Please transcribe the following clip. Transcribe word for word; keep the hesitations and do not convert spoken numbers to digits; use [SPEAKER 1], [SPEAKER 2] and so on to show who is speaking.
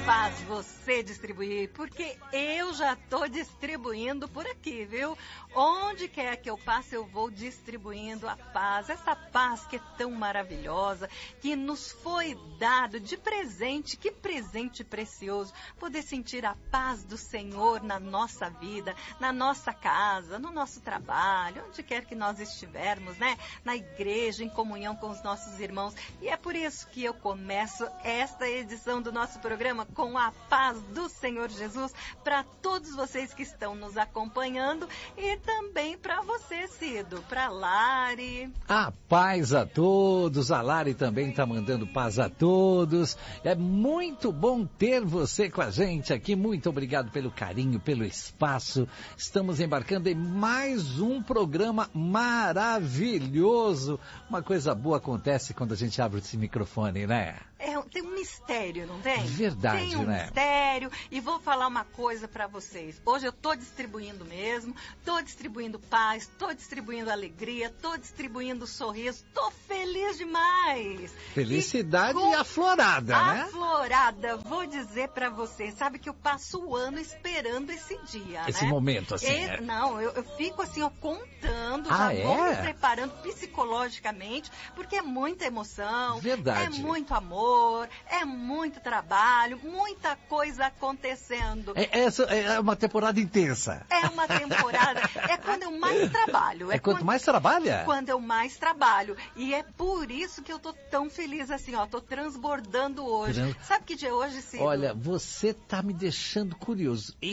[SPEAKER 1] faz você distribuir? Porque eu já tô distribuindo por aqui, viu? Onde quer que eu passe, eu vou distribuindo a paz. Essa paz que é tão maravilhosa, que nos foi dado de presente. Que presente precioso. Poder sentir a paz do Senhor na nossa vida, na nossa casa, no nosso trabalho, onde quer que nós estivermos, né? Na igreja, em comunhão com os nossos irmãos. E é por isso que eu começo esta edição do nosso programa com a paz do Senhor Jesus para todos vocês que estão nos acompanhando e também para você, Cido, para Lari.
[SPEAKER 2] A paz a todos, a Lari também está mandando paz a todos. É muito bom ter você com a gente aqui. Muito obrigado pelo carinho, pelo espaço. Estamos embarcando em mais um programa maravilhoso. Uma coisa boa acontece quando a gente abre esse microfone, né?
[SPEAKER 1] É, tem um mistério, não tem?
[SPEAKER 2] Verdade,
[SPEAKER 1] tem um
[SPEAKER 2] né?
[SPEAKER 1] mistério. E vou falar uma coisa para vocês. Hoje eu tô distribuindo mesmo, tô distribuindo paz, tô distribuindo alegria, tô distribuindo sorriso, tô feliz demais.
[SPEAKER 2] Felicidade e aflorada, né?
[SPEAKER 1] Aflorada, vou dizer para vocês. Sabe que eu passo o ano esperando esse dia,
[SPEAKER 2] Esse
[SPEAKER 1] né?
[SPEAKER 2] momento, assim,
[SPEAKER 1] e,
[SPEAKER 2] né?
[SPEAKER 1] Não, eu, eu fico assim, ó, contando,
[SPEAKER 2] Ah,
[SPEAKER 1] já
[SPEAKER 2] é?
[SPEAKER 1] vou me preparando psicologicamente, porque é muita emoção.
[SPEAKER 2] Verdade.
[SPEAKER 1] É muito amor, é muito trabalho, muita coisa acontecendo.
[SPEAKER 2] É, essa é uma temporada intensa.
[SPEAKER 1] É uma temporada, é quando eu mais trabalho.
[SPEAKER 2] É, é quanto mais trabalha?
[SPEAKER 1] Quando eu mais trabalho. E é por isso que eu tô tão feliz assim, ó, tô transbordando hoje.
[SPEAKER 2] Trans...
[SPEAKER 1] Sabe que dia é hoje, Ciro?
[SPEAKER 2] Olha, você tá me deixando curioso. E